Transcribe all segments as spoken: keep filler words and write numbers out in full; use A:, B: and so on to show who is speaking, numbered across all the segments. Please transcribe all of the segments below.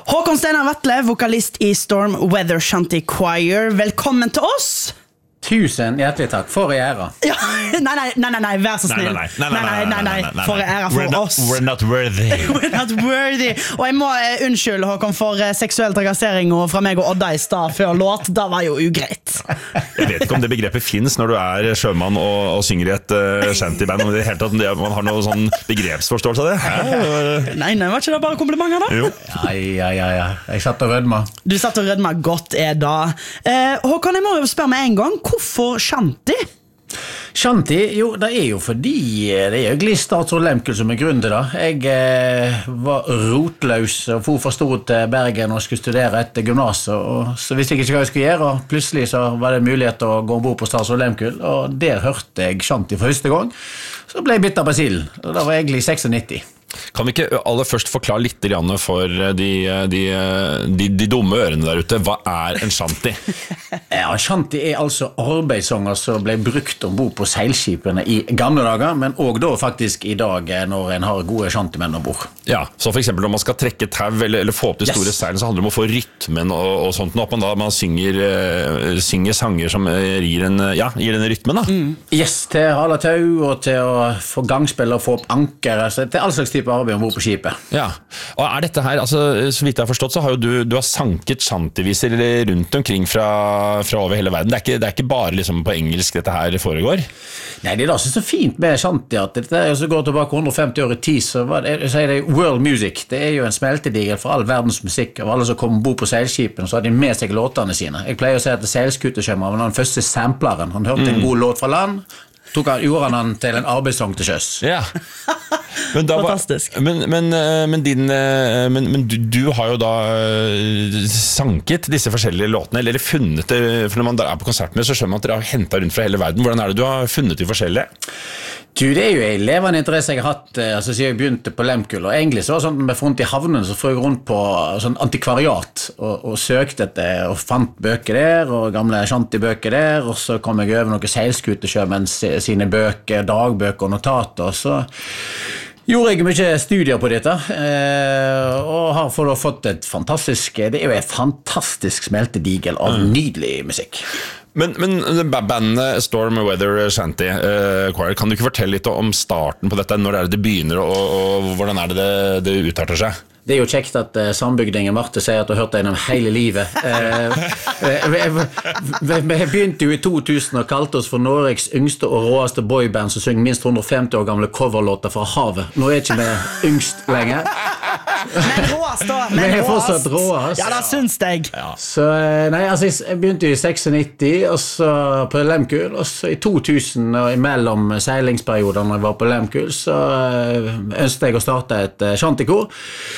A: Håkon Steinar Vatle, vokalist i Storm Weather Shanty Choir. Velkommen til oss.
B: Tusen hjertelig takk, for i æra.
A: Ja, nei, nei, nei, nei, nei, vær så snill.
C: Nei, nei, nei, nei, nei, nei, nei, nei.
A: For i æra for
C: we're not,
A: oss.
C: We're not worthy.
A: We're not worthy. Og jeg må eh, unnskylde, Håkon, for eh, seksuell trakassering og fra meg og Odda i stad før låt. Det var jo ugreit.
C: Jeg vet ikke om det begrepet finnes når du er sjømann og, og synger i et uh, shanty-band. Om det i hele tatt, det, man har noe sånn begrepsforståelse av det. Hæ?
A: Nei, nei, var ikke det bare komplimenter da?
C: Jo.
B: Ja, ja, ja, ja. Jeg satt og rødma.
A: Du satt og rødma godt er da. Eh, Håkon, jeg må jo spørre med en gang. Hvorfor shanty?
B: Shanty, jo, det er jo fordi det er jo Glistad og Lemkel som er grunnen til det. Jeg eh, var rotløs og for forstod til Bergen og skulle studere etter gymnaset, og så visste jeg ikke hva jeg skulle gjøre, og plutselig så var det mulighet å gå ombord på Statsråd Lemkel, og der hørte jeg Shanty for første gang. Så ble jeg bitt av basillen, og da var jeg egentlig nittioseksognitti.
C: Kan vi ikke aller først forklare litt for de, de, de, de dumme ørene der ute? Hva er en shanty?
B: Ja, shanty er altså arbeidssanger som ble brukt ombord på seilskipene i gamle dager, men også da faktisk i dag når en har gode shantymenn ombord.
C: Ja, så for eksempel når man skal trekke tau eller, eller få opp de store yes. seilen, så handler det om å få rytmen og, og sånt, at man da man synger, uh, synger sanger som gir en, ja, gir den rytmen da.
B: Mm. Yes, til å hale tau og til å få gangspill og få opp anker, altså til all slags type arbeid ombord på skipet.
C: Ja, og er dette her, altså, så vidt jeg har forstått, så har jo du, du har sanket shantyviser rundt omkring fra, fra over hele verden. Det er ikke, det er ikke bare liksom på engelsk dette her foregår? Nei,
B: det er da så fint med shanty at dette er så går tilbake hundre og femti år i tid, så var det, jeg sier det world music, det er jo en smeltedigel for all verdens musikk, av alle som kom ombord på seilskipen, så hadde de med seg låtene sine. Jeg pleier å si at seilskutersjømmer var den første sampleren. Han hørte mm. en god låt fra land, tok han, gjorde han til en arbeidssang til sjøs.
C: Ja. Men, da var, men, men, men, din, men, men du, du har jo da sanket disse forskjellige låtene, eller funnet det, for når man er på konsertene så skjønner man at dere har hentet rundt fra hele verden. Hvordan er det du har funnet de forskjellige?
B: Du, det er jo en levende interesse jeg har hatt altså, siden jeg begynte på Lemkul, og egentlig så var det sånn med front i havnen så får jeg rundt på sånn antikvariat og, og søkte etter og fant bøker der, og gamle shanty-bøker der, og så kom jeg over noen seilskutesjømenn sine bøker, dagbøker og notater, og så gjorde jeg mye studier på dette, eh, og har for å fått et fantastisk, det er jo et fantastisk smeltedigel av mm. nydelig musikk.
C: Men, men bandet Storm Weather Shanty uh, Choir, kan du ikke fortelle litt om starten på dette? Når er det det begynner, og, og hvordan er det det, det utarter seg?
B: Det er jo kjekt at uh, sambygdingen Marte sier at du har hørt det gjennom hele livet. Uh, vi, vi begynte jo i to tusen og kalte oss for Norges yngste og råeste boyband som synger minst hundre og femti år gamle coverlåter fra havet. Nå er ikke vi yngst lenger.
A: Men råast da, men
B: vi er fortsatt
A: råast.
B: råast.
A: Ja, det syns jeg.
B: Ja. Så, nei, altså, jeg begynte i nittioseksognitti, og så på Lemkul, og så i to tusen, og imellom seilingsperioden når jeg var på Lemkul, så ønsket jeg å starte et shantikor.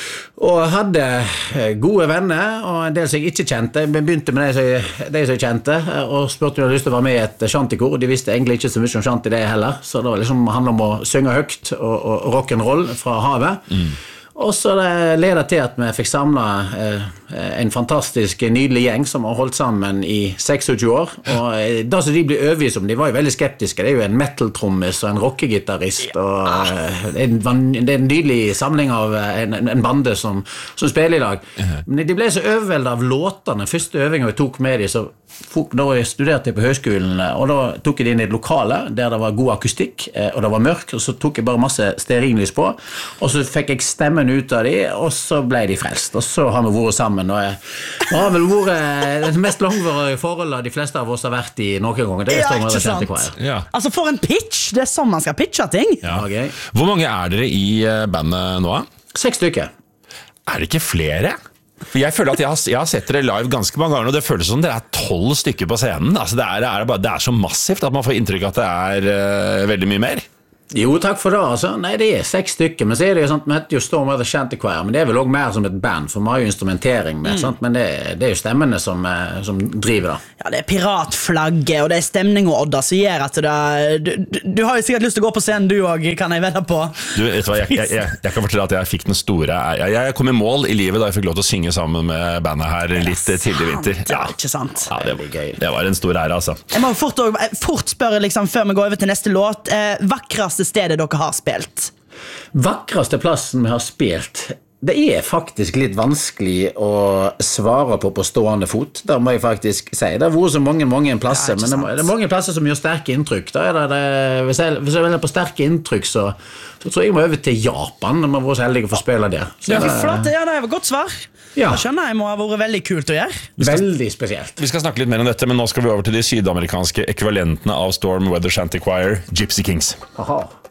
B: Og hadde gode venner, og en del som jeg ikke kjente. Jeg begynte med de som, de som jeg kjente, og spurte om jeg hadde lyst til å være med i et shantikor. De visste egentlig ikke så mye om shanty det heller, så det var liksom, handlet om å synge høyt og, og rock'n'roll fra havet. Mm. Og så det ledet til at vi fikk samlet eh, en fantastisk nydelig gjeng som har holdt sammen i tjueseks år. Og eh, da som de ble overbevist om, de var jo veldig skeptiske. Det er jo en metal-trommis og en rockegitarrist. Og eh, det er en nydelig samling av en, en bande som, som spiller i dag. Men de ble så overveldet av låtene. Første øvingen vi tok med dem, så da studerte jeg på høyskolen, og da tok jeg det inn i et lokale der det var god akustikk, og det var mørk, og så tok jeg bare masse stearinlys på, og så fikk jeg stemmen ut av de, og så ble de frelst, og så har vi vært sammen, og jeg har vel vært det mest langvarige forholdet de fleste av oss har vært i noen ganger. Det er
A: ja, ikke sant? Ja. Altså for en pitch, det er sånn man skal pitche ting.
C: Ja. Okay. Hvor mange er dere i bandet nå?
B: Seks stykker.
C: Er det ikke flere? For jeg føler at jeg har, jeg har sett dere live ganske mange ganger, og det føles som dere er tolv stykker på scenen. Altså det, er, det, er bare, det er så massivt at man får inntrykk at det er uh, veldig mye mer.
B: Jo, takk for det, altså. Nei, det er seks stykker, men så er det jo sånn, vi heter jo Storm Weather Shanty Choir, men det er vel også mer som et band, for vi har jo instrumentering med, mm. sant? Men det, det er jo stemmene som, som driver da.
A: Ja, det er piratflagget, og det er stemning og Odda som gjør at det, du, du, du har jo sikkert lyst til å gå på scenen, du også, kan jeg vedde på.
C: Du, vet du hva, jeg, jeg, jeg, jeg kan fortelle at jeg fikk den store, jeg, jeg kom i mål i livet da jeg fikk lov til å synge sammen med bandet her litt tidlig vinter.
A: Ja, ikke sant?
C: Ja, det var gøy. Det var en stor ære, altså.
A: Jeg må fort, fort spørre, liksom, før vi går over til neste låt, eh, vakreste stedet dere har spilt?
B: Vakreste plassen vi har spilt Det er faktisk litt vanskelig å svare på på stående fot. Det må jeg faktisk si. Det har vært så mange, mange plasser, ja, men det, det er mange plasser som gjør sterke inntrykk. Da er det, det, hvis, jeg, hvis jeg vil på sterke inntrykk, så, så tror jeg jeg må over til Japan. Man var så heldig å få spille der. Så
A: ja,
B: det,
A: flott, ja, det er et godt svar. Ja. Da skjønner jeg må ha vært veldig kult å gjøre.
B: Veldig spesielt.
C: Vi skal snakke litt mer om dette, men nå skal vi over til de sydamerikanske ekvivalentene av Storm Weather Shanty Choir, Gypsy Kings.
B: Aha.